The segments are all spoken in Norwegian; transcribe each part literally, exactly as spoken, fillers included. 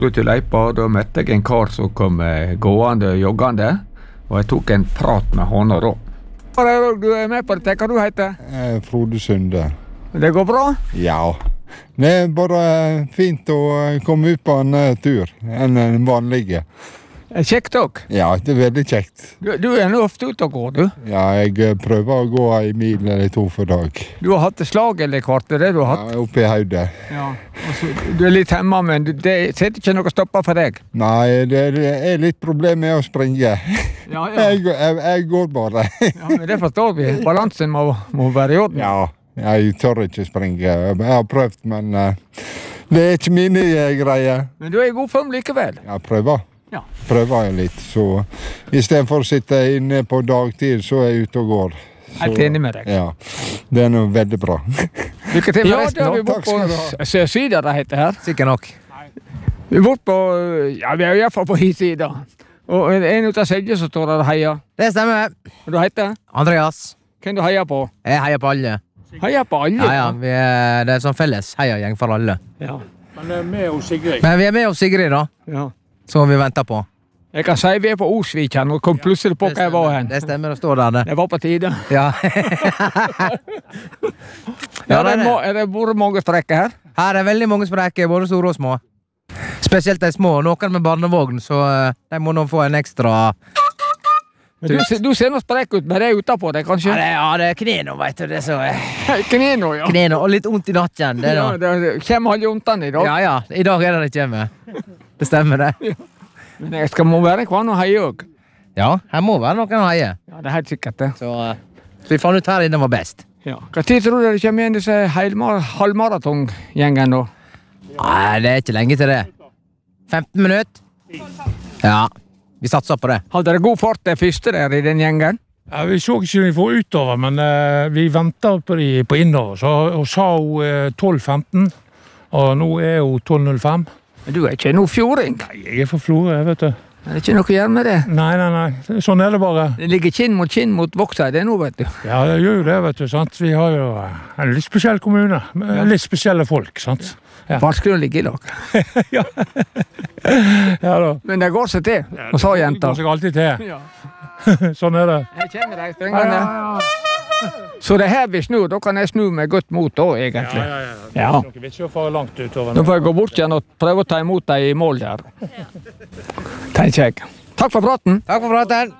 Ut i løypa, da møtte jeg en kar som kom eh, gående og joggende, og jeg tok en prat med han og da. Du er med på det, hva du heter? Eh, Frode Sunde. Det går bra? Ja. Det er bare fint å komme ut på en uh, tur enn en vanlige. Kjekt også? Ja, det er veldig kjekt. Du, du er nå ofte ute og går, du? Ja, jeg prøver å gå en mil eller to for dag. Du har hatt et slag eller kvart, det er det du har hatt? Ja, oppe i Haude. Ja, altså, du er litt hemma, men du, det setter ikke noe stopper for deg? Nei, det er litt problem med å springe. Ja, ja. Jeg, jeg, jeg går bare. Ja, men det forstår vi. Balansen må, må være i orden. Ja, jeg tør ikke springe. Jeg har prøvd, men uh, det er ikke mine greier. Men du er i god form likevel? Jeg prøver. Ja. Prøver jeg litt, så i stedet for å sitte inne på dagtid, så er jeg ute og går. Så, Helt enig med deg. Ja, det er noe veldig bra. Lykke til med Ja, resten. da, Vi er bort på Sørsida, det heter her. Sikkert nok. Vi er bort på, ja, vi er i hvert fall på hi sida. Og en ut av Selje som står der og heier. Det stemmer. Og du heter? Andreas. Hvem du heier på? Jeg heier på alle. Heier på alle? Ja, ja, vi er, det er sånn felles heiagjeng for alle. Ja. Men det er med hos Sigrid. Men vi er med hos Sigrid da, Ja. som vi venter på. Jeg kan si vi er på Osviken, og kom plutselig på hva jeg var hen. Det stemmer, det står der det. Det var på tide. Ja. Ja, det er, må, er det vært mange strekker her? Her er veldig mange sprekker, både store og små. Spesielt de små, noen med barnevogn, så uh, de må nå få en ekstra... Du, ser- du ser noe sprek ut, men det er utenpå det, kanskje? Ja, det, ja, det er kneno, vet du, det er så... Uh, Kneno, ja. kneno, og litt ondt i nakken, det er Ja, da. det kommer alle ondtene i dag. Ja, ja, i dag er det det kommer. Det stemmer det. Men jeg skal må være kvann og heie også. Ja, her må være noen å heie. Ja, det er helt sikkert det. Så, uh, så vi fant ut her inne var best. Ja. Hva tid tror du det kommer igjen disse heilmar- halvmaratongjengen da? Nei, det er ikke lenge til det. femten minutter? Ja, vi satser på det. Hadde dere god fart det første der i den gjengen? Ja, vi så ikke de får utover, men uh, vi ventet på de på innover. Så og sa hun uh, tolv femten, og nå er hun tolv null fem. Men du er ikke noe fjording. Nei, jeg er for Florø, vet du. Det er ikke noe å gjøre med det. Nei, nei, nei. Sånn er det bare. Det ligger kinn mot kinn mot Vågseidet nå, vet du. Ja, det gjør jo det, vet du, sant? Vi har jo uh, en litt spesiell kommune, med litt spesielle folk, sant? Ja. Vanskelig å ligge i lag. Ja. Ja da. Men det går seg til, og sa Det jenta. går seg alltid til. Ja. Sånn er det. Jeg kjenner deg Ja, springende. ja, ja. Så det her vi snur, da kan jeg snu med godt mot da, egentlig. Ja, ja, ja. Det Ja. er noe vits i å fare langt utover. Nå får jeg gå bort igjen og prøve å ta imot deg i mål der. Tenker jeg. Takk for praten. Takk for praten.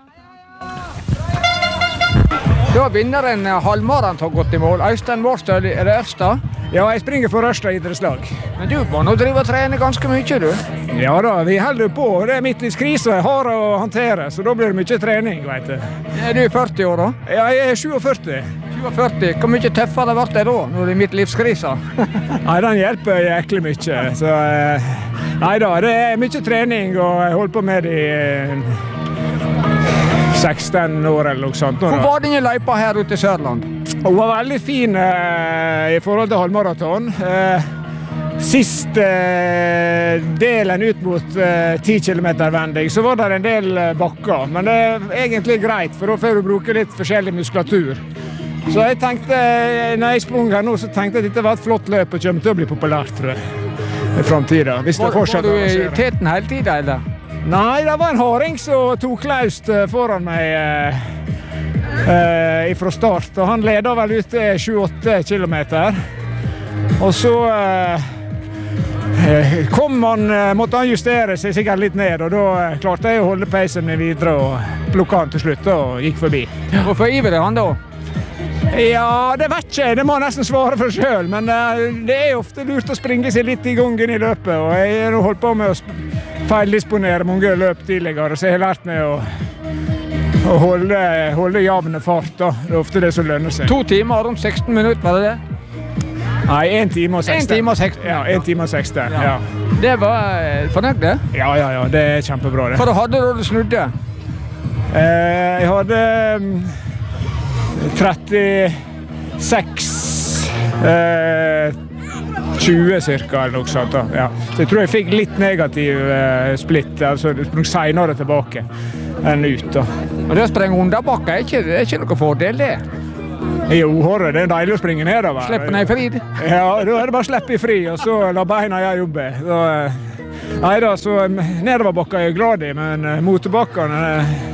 Da har vinneren halvmaraton gått i mål. Øystein Mårstøl, er det Ørstad? Ja, jeg springer for Ørsta idrettslag. Men du må nå drive og trene ganske mye, du. Ja da, vi holder på. Det er midtlivskrise jeg har å håndtere, så da blir det mye trening, vet du. Er du førti år da? Ja, jeg er sjuogførti. førti. Hvor mye tøffere ble det da, når det er midtlivskrisa? Nei, den hjelper jæklig mye. Så, eh, nei da, det er mye trening, og jeg holder på med det i eh, seksten år eller noe sånt. Nå, Hvor da. var denne løypa her ute i Sørland? Hun var veldig fin eh, i forhold til halvmaraton. Eh, siste eh, delen ut mot eh, ti kilometer vending, så var det en del eh, bakker. Men det er egentlig greit, for da får du bruke litt forskjellig muskulatur. Så jeg tenkte, eh, når jeg sprang her nå, så tenkte jeg at dette var et flott løp og kommer til å bli populært, tror jeg, i fremtiden. Hvis det Var, var fortsetter du å i arrangere. teten hele tiden, eller? Nei, det var en harding som tok laust eh, foran meg eh, eh, fra start, og han leder vel ut til sju-åtte kilometer. Og så eh, eh, kom han, eh, måtte han justere seg sikkert litt ned, og da eh, klarte jeg å holde peisen min videre og plukket han til slutt og gikk forbi. Hvorfor ivrer han da? Ja, det vet ikke jeg, det må jeg nesten svare for selv, men eh, det er ofte lurt å springe seg litt i gangen i løpet, og jeg har nå holdt på med å sp- feildisponere mange løp tidligere, så jeg har lært meg å, å holde, holde jevn fart, da. Det er ofte det som lønner seg. To timer og rundt seksten minutter, var det det? Nei, en time og seksten. En time og seksten. Ja, en time og seksten, ja. Det var eh, fornøyd det? Ja, ja, ja, det er kjempebra det. Hva du hadde da du snudde? Eh, jeg hadde mm, trettiseks eh, tjue cirka, eller noe sånt da. Ja. Så jeg tror jeg fikk litt negativ eh, splitt, altså sprang senere tilbake enn ut da. Og det å sprenge underbakke er ikke, det er ikke noe fordel det. Jo, horre, det er deilig å springe nedover. Slippe ned i frid. Ja, da er det bare å slippe i fri, og så la beina gjøre jobben. Da, eh, Nei da, så nedoverbakka er jeg glad i, men motorbakkene,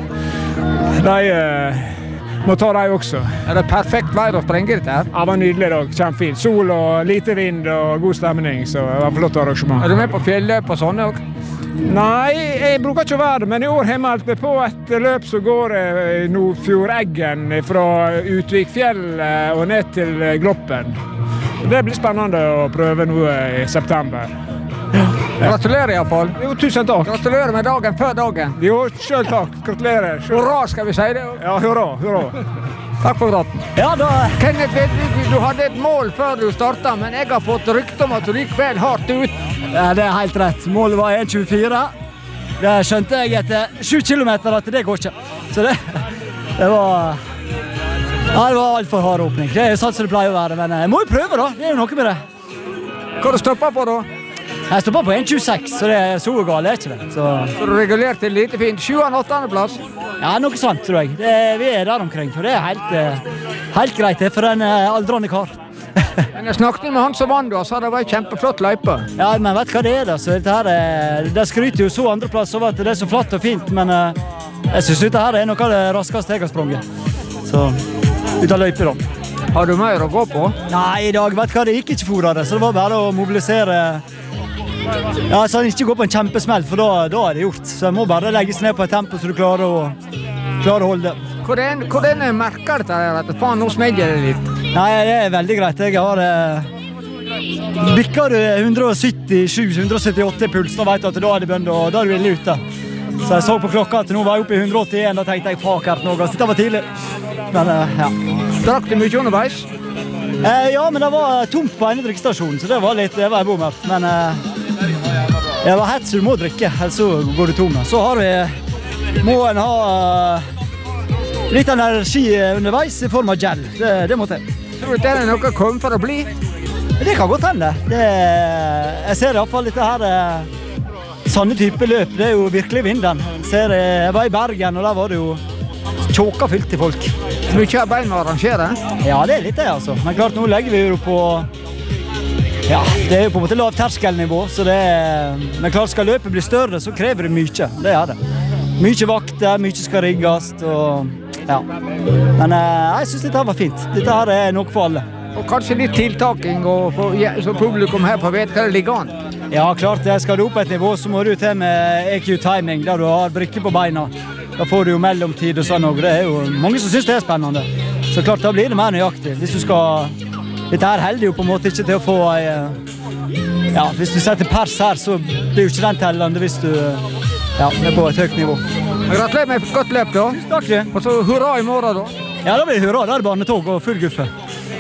de må ta de også. Er det perfekt vær å sprenge dette her? Ja, det var nydelig dag, kjempefint. Sol og lite vind og god stemning, så det var et flott arrangement. Er du med på fjelløp og sånne også? Nei, jeg bruker ikke å være det, men i år har jeg meldt meg på et løp som går i Nordfjord-Eggen fra Utvikfjellet og ned til Gloppen. Det blir spennende å prøve nå i september. Gratulerer i hvert fall. Jo, tusen takk. Gratulerer med dagen før dagen. Jo, selv takk. Gratulerer. Hurra, skal vi si det? Ja, hurra, hurra. Takk for praten. Ja, da... Kenneth, du hadde et mål før du startet, men jeg har fått rykte om at du gikk vel hardt ut. Ja, det er helt rett. Målet var en tjuefire. Det skjønte jeg etter sju kilometer at det går ikke. Så det, det var... Ja, det var alt for hard åpning. Det er jo sånn som det pleier å være, men jeg må jo prøve da. Det er jo noe med det. Hva har du stoppet på da? Jeg stoppet på en tjueseks, så det er så galt, er ikke det? Så... Så du regulerte litt fint. sjuende-åttende plass? Ja, noe sant, tror jeg. Det, vi er der omkring, og det er helt, helt greit det for en aldrende kar. Men jeg snakket med han som vann da, så det var en kjempeflott løype. Ja, men vet du hva det er da? Så dette her er, det skryter jo så andreplass over at det er så flatt og fint, men uh, jeg synes dette her er noe av det raskeste jeg har sprunget. Så, ut av løype da. Har du mer å gå på? Nei, i dag, vet du hva, det gikk ikke for det, så det var bare å mobilisere. Ja, så han ikke går på en kjempesmell, for da, da er det gjort. Så jeg må bare legges ned på et tempo så du klarer å, klarer å holde det. Hvordan, hvordan merker dette her? At faen, nå smeller det litt. Nei, det er veldig greit. Jeg har eh, bikker du hundre syttisju til hundre syttiåtte puls, da vet du at da er det bønd, og da er du ille ute. Så jeg så på klokka at nå var jeg oppe i hundre åttien, da tenkte jeg, fuck her noe. Så det var tidlig. Men, eh, ja. Drakk du mye underveis? Eh, ja, men det var tomt på ene drikkestasjonen, så det var litt, det var jeg bommert. Men eh, det var hett, så du må drikke, ellers så går du tom. Så har vi, må en ha uh, litt energi underveis i form av gel. Det, det må til. Tror du det er noe kom for å bli? Det kan godt hende. Det, jeg ser i hvert fall dette her, sånne type løp, det er jo virkelig vinden. Jeg, ser, jeg var i Bergen, og der var det jo tjåka fylt til folk. Mye arbeid med å arrangere? Ja, det er litt det, altså. Men klart, nå legger vi jo på... Ja, det er jo på en måte lavt terskelnivå, så det er... Men klart, skal løpet bli større, så krever det mye. Det er det. Mye vakter, mye skal rigges, og... Ja. Men eh, jeg synes dette her var fint. Dette her er noe for alle. Og kanskje litt tiltaking, og for, ja, så publikum her får vite hva det ligger an. Ja, klart, skal du opp et nivå, så må du til med E Q timing, der du har brikker på beina. Da får du jo mellomtid og sånn, og det er jo mange som synes det er spennende. Så klart, da blir det mer nøyaktig. Hvis du skal... Dette her heldig jo på en måte ikke til å få... Ja, hvis du setter pers her, så blir jo ikke den tellende hvis du... Ja, er på et høyt nivå. Gratulerer med et godt løp da. Takk. Og så hurra i morgen da. Ja, da blir det hurra. Da er det barnetog og full guffe.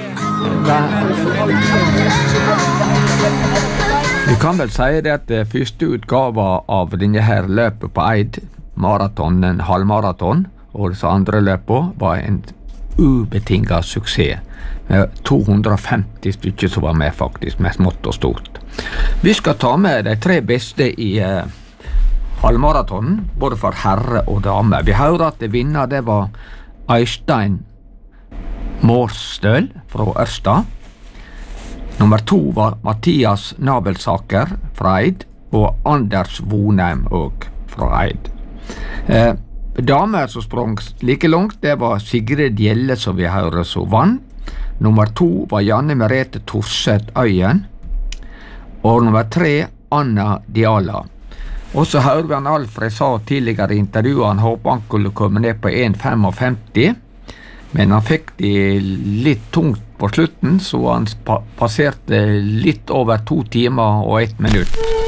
Du kan vel si det at første utgave av denne her løpet på Eid maraton, en halvmaraton, og så andre løpet var en ubetinget suksess. Med to hundre og femti stykker som var med faktisk, med smått og stort. Vi skal ta med de tre beste i eh, halvmaratonen, både for herre og dame. Vi hører at det vinner, det var Øystein Mårstøl fra Ørsta. Nummer to var Mathias Nabelsaker fra Eid, og Anders Vonheim også fra Eid. Eh, damer som sprang like langt, det var Sigrid Gjelle som vi hører som vann. Nummer to var Janne Merete Torset Øyen, og nummer tre Anna Diala. Og så hører vi han Alfred sa tidligere i intervjuet han håper han kunne komme ned på en komma femtifem, men han fikk det litt tungt på slutten, så han passerte litt over to timer og ett minutt.